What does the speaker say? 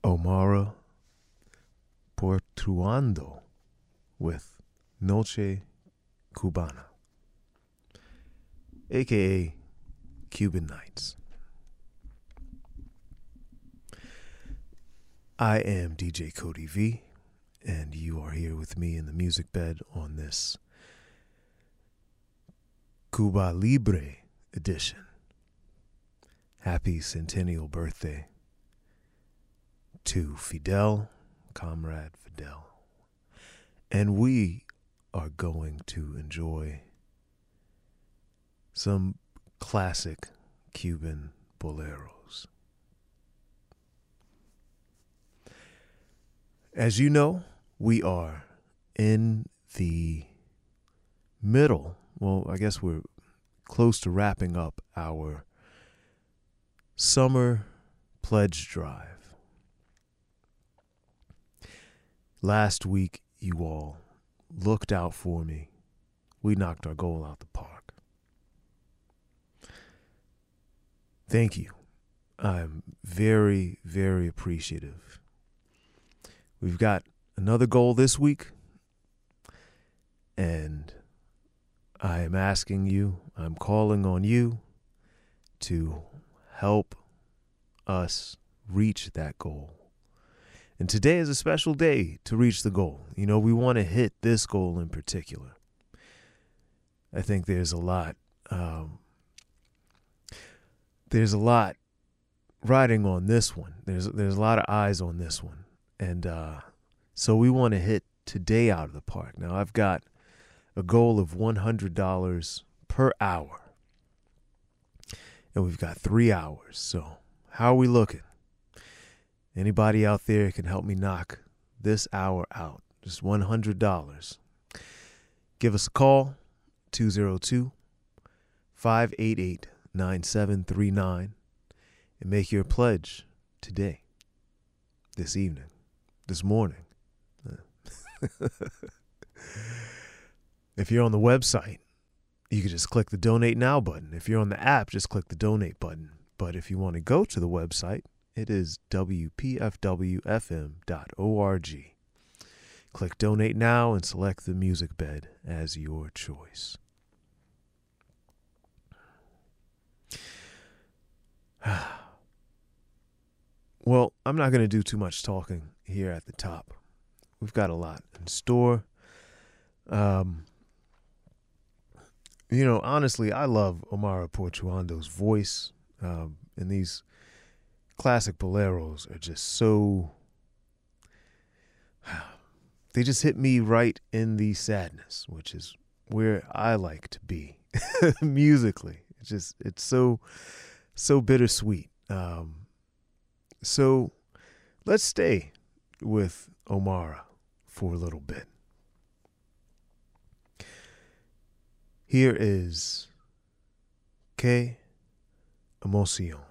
Omara Portuando with Noche Cubana, aka Cuban Nights. I am DJ Cody V, and you are here with me in the music bed on this Cuba Libre edition. Happy centennial birthday to Fidel, Comrade Fidel. And we are going to enjoy some classic Cuban boleros. As you know, we are in the middle, well, I guess we're close to wrapping up our summer pledge drive. Last week, you all looked out for me. We knocked our goal out the park. Thank you. I'm very, very appreciative. We've got another goal this week, and I am asking you, I'm calling on you to help us reach that goal. And today is a special day to reach the goal. You know, we want to hit this goal in particular. I think there's a lot riding on this one. There's a lot of eyes on this one. And so we want to hit today out of the park. Now, I've got a goal of $100 per hour. And we've got 3 hours. So how are we looking? Anybody out there can help me knock this hour out. Just $100. Give us a call, 202-588-9739, and make your pledge today, this evening, this morning. If you're on the website, you can just click the Donate Now button. If you're on the app, just click the Donate button. But if you want to go to the website, it is wpfwfm.org. Click Donate Now and select the music bed as your choice. Well, I'm not going to do too much talking here at the top. We've got a lot in store. You know, honestly, I love Omara Portuando's voice, and these classic boleros are just so, they just hit me right in the sadness, which is where I like to be musically. It's so bittersweet. So let's stay with Omara for a little bit. Here is Que Emoción.